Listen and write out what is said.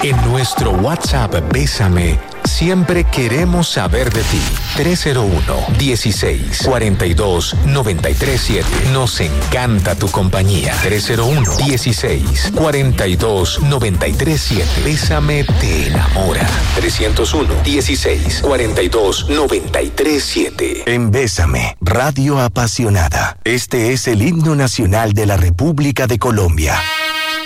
En nuestro WhatsApp Bésame, siempre queremos saber de ti. 301-16-42-937. Nos encanta tu compañía. 301-16-42-937. Bésame te enamora. 301-16-42-937. En Bésame, Radio Apasionada. Este es el himno nacional de la República de Colombia.